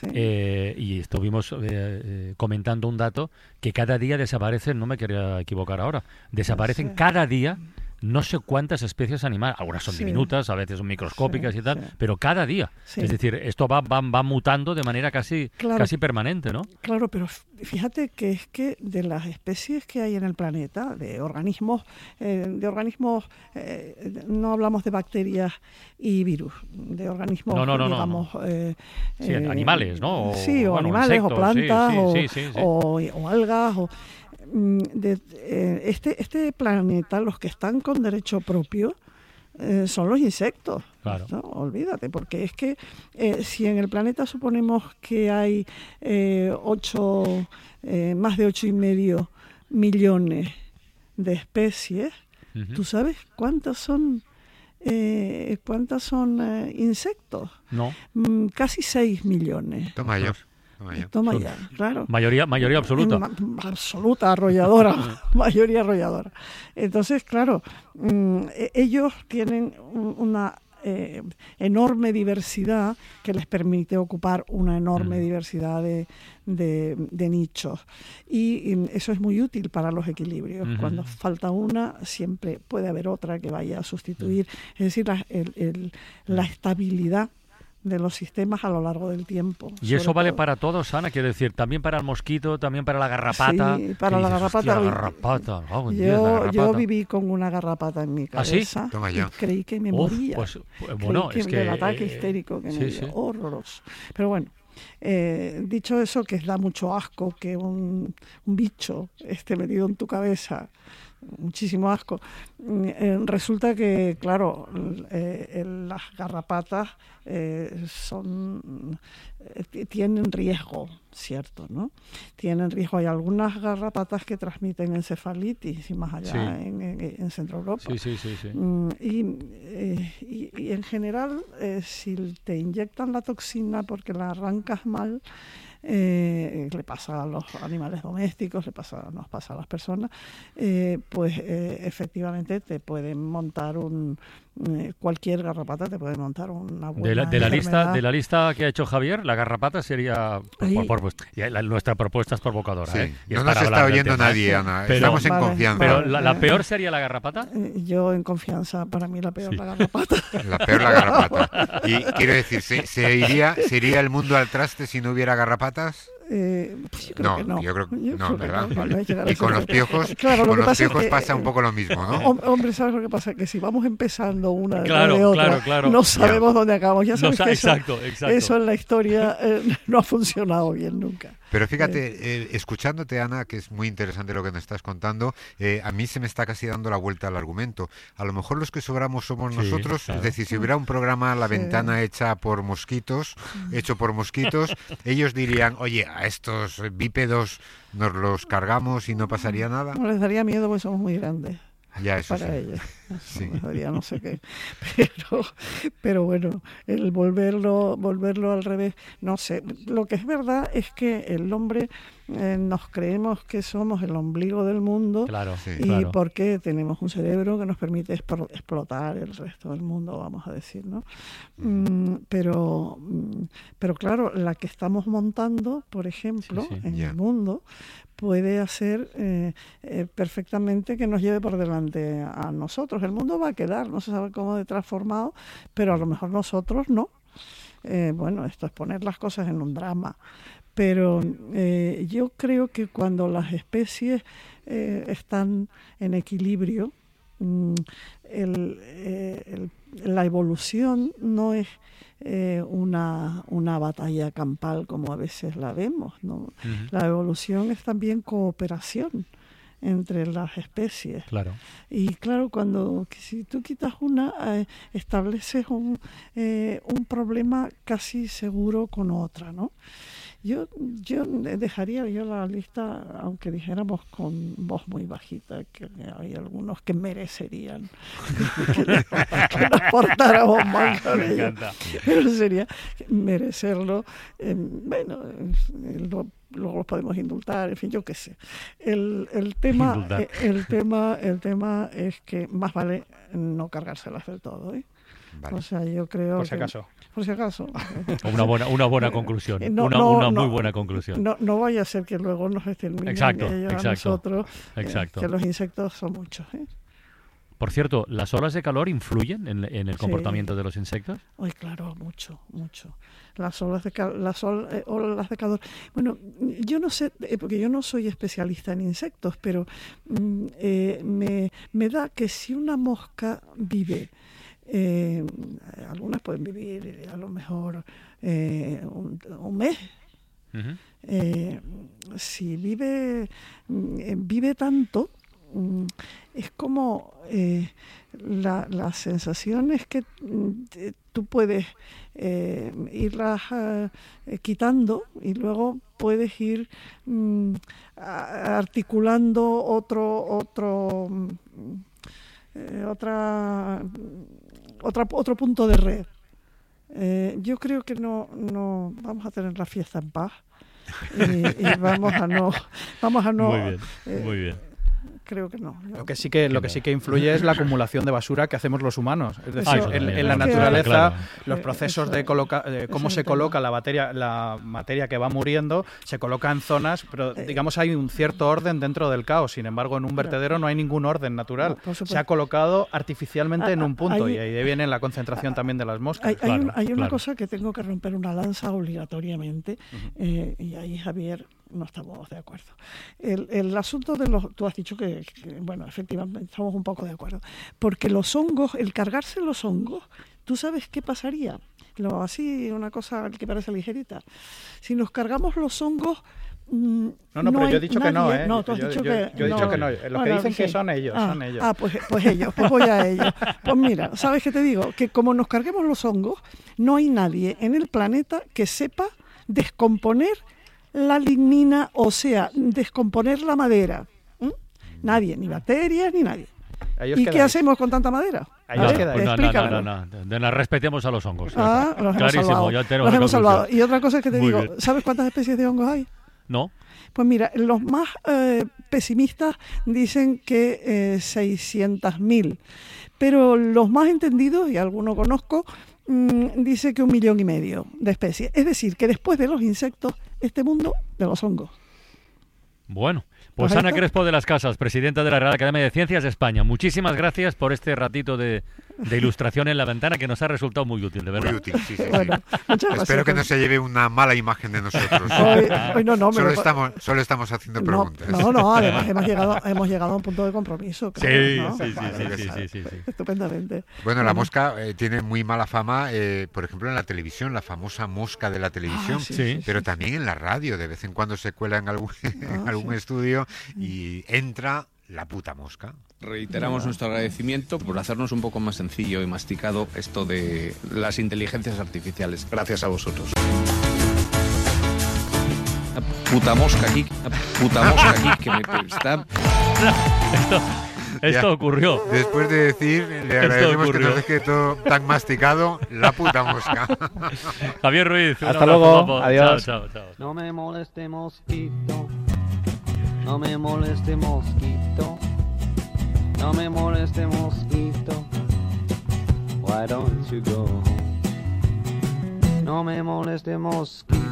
Sí. Y estuvimos comentando un dato que cada día desaparecen, no me quería equivocar ahora, desaparecen cada día no sé cuántas especies animales, algunas son diminutas, a veces son microscópicas y tal, pero cada día. Es decir, esto va mutando de manera casi permanente, ¿no? Claro, pero fíjate que es que de las especies que hay en el planeta, de organismos, no hablamos de bacterias y virus, de organismos, digamos... sí, animales, ¿no? O animales, insectos, o plantas, o algas, este planeta, los que están con derecho propio son los insectos. Claro. ¿No? Olvídate, porque es que si en el planeta suponemos que hay más de 8,5 millones de especies, ¿tú sabes cuántas son insectos? No. Casi 6 millones. Toma ya, claro. Mayoría absoluta. Absoluta, arrolladora. Mayoría arrolladora. Entonces, claro, ellos tienen una enorme diversidad que les permite ocupar una enorme diversidad de nichos. Y eso es muy útil para los equilibrios. Cuando falta una, siempre puede haber otra que vaya a sustituir. Es decir, la estabilidad de los sistemas a lo largo del tiempo. ¿Y eso vale para todos, Ana? Quiero decir, también para el mosquito, también para la garrapata. Sí, para la garrapata. Yo viví con una garrapata en mi cabeza. ¿Ah, sí? Toma ya. Y creí que me moría. Bueno, es que el ataque histérico que me dio, horroroso. Pero bueno, dicho eso, que da mucho asco que un bicho esté metido en tu cabeza, muchísimo asco. Resulta que, claro, las garrapatas tienen riesgo, ¿cierto? ¿No? Tienen riesgo. Hay algunas garrapatas que transmiten encefalitis y más allá en Centro Europa. Sí. Y en general, si te inyectan la toxina porque la arrancas mal, le pasa a los animales domésticos, nos pasa a las personas, pues efectivamente te pueden montar cualquier garrapata te puede montar una buena de la lista que ha hecho Javier, la garrapata sería nuestra propuesta es provocadora. Sí. Y no nos está oyendo nadie, Ana. Estamos en confianza. Pero la peor sería la garrapata. Yo en confianza, para mí la peor la garrapata. La peor la garrapata. Y quiero decir, ¿se iría el mundo al traste si no hubiera garrapatas? Pues yo creo que no. Yo creo que no, ¿verdad? No, vale. no Y con los piojos, claro, pasa un poco lo mismo, ¿no? Hombre, ¿sabes lo que pasa? Que si vamos empezando una de otra, claro. no sabemos dónde acabamos. Ya sabes que exacto. Eso en la historia no ha funcionado bien nunca. Pero fíjate, escuchándote, Ana, que es muy interesante lo que me estás contando, a mí se me está casi dando la vuelta al argumento. A lo mejor los que sobramos somos nosotros, claro. Es decir, si hubiera un programa La Ventana hecho por mosquitos, ellos dirían, oye, a estos bípedos nos los cargamos y no pasaría nada. No les daría miedo porque somos muy grandes. Ya, eso para sí. ellos. Sí. No sé qué. Pero bueno, el volverlo al revés, no sé. Lo que es verdad es que el hombre nos creemos que somos el ombligo del mundo, porque tenemos un cerebro que nos permite explotar el resto del mundo, vamos a decir, ¿no? Pero claro, la que estamos montando, por ejemplo, en el mundo, puede hacer perfectamente que nos lleve por delante a nosotros. El mundo va a quedar, no se sabe cómo de transformado, pero a lo mejor nosotros no. Bueno, esto es poner las cosas en un drama. Pero yo creo que cuando las especies están en equilibrio, la evolución no es una batalla campal como a veces la vemos, ¿no? La evolución es también cooperación entre las especies. Claro. Y claro, si tú quitas una, estableces un problema casi seguro con otra, ¿no? Yo dejaría la lista, aunque dijéramos con voz muy bajita, que hay algunos que merecerían que nos portáramos mal con ellos. Pero sería merecerlo. Luego los podemos indultar, en fin, yo qué sé. El tema es que más vale no cargárselas del todo, ¿eh? Vale. O sea, yo creo por si acaso. Por si acaso. Una buena conclusión. Una muy buena conclusión. No vaya a ser que luego nos exterminen Exacto. a nosotros, Exacto. que los insectos son muchos. Por cierto, ¿las olas de calor influyen en el comportamiento de los insectos? Ay, claro, mucho. Las olas de calor. Bueno, yo no sé, porque yo no soy especialista en insectos, pero me da que si una mosca vive, algunas pueden vivir a lo mejor un mes. Uh-huh. Si vive tanto, es como la sensación es que tú puedes irlas quitando y luego puedes ir articulando otro punto de red. Yo creo que no vamos a tener la fiesta en paz y vamos a no. Muy bien. Creo que no. Lo que sí que influye es la acumulación de basura que hacemos los humanos. Es decir, en la naturaleza, los procesos de cómo se coloca la materia que va muriendo, se coloca en zonas, pero digamos hay un cierto orden dentro del caos. Sin embargo, en un vertedero no hay ningún orden natural. Se ha colocado artificialmente en un punto y ahí viene la concentración también de las moscas. Hay una cosa que tengo que romper una lanza obligatoriamente, y ahí, Javier, no estamos de acuerdo. El asunto de tú has dicho que, bueno, efectivamente estamos un poco de acuerdo, porque los hongos, el cargarse los hongos, ¿tú sabes qué pasaría? Así, una cosa que parece ligerita. Si nos cargamos los hongos, pero yo he dicho que no, ¿eh? No, tú has dicho que yo he dicho que no. Los que dicen que son ellos, son ellos. Pues ellos, pues voy a ellos. Pues mira, ¿sabes qué te digo? Que como nos carguemos los hongos, no hay nadie en el planeta que sepa descomponer la lignina, o sea, descomponer la madera. Nadie, ni bacterias, ni nadie. ¿Y qué hacemos con tanta madera? No, respetemos a los hongos. Clarísimo, ya tenemos los hemos salvado. Y otra cosa es que te digo, ¿sabes cuántas especies de hongos hay? No. Pues mira, los más pesimistas dicen que 600.000, pero los más entendidos, y alguno conozco, dice que 1,5 millones de especies. Es decir, que después de los insectos, este mundo de los hongos. Bueno, pues Ana Crespo de las Casas, presidenta de la Real Academia de Ciencias de España. Muchísimas gracias por este ratito de ilustración en la ventana que nos ha resultado muy útil, de verdad. Muy útil, sí. Bueno, Espero que no se lleve una mala imagen de nosotros. Hoy no, solo estamos haciendo preguntas. Además hemos llegado a un punto de compromiso. Creo, sí. Estupendamente. Bueno, la mosca tiene muy mala fama, por ejemplo, en la televisión, la famosa mosca de la televisión, pero también en la radio. De vez en cuando se cuela en algún estudio y entra la puta mosca. Reiteramos nuestro agradecimiento por hacernos un poco más sencillo y masticado esto de las inteligencias artificiales. Gracias a vosotros. Puta mosca aquí, que me está... Esto ocurrió. Después de decir, le agradecemos que nos deje todo tan masticado, la puta mosca. Javier Ruiz. Hasta luego. Adiós. Chao. No me moleste, mosquito. No me moleste, mosquito. No me moleste, mosquito. Why don't you go home? No me moleste, mosquito.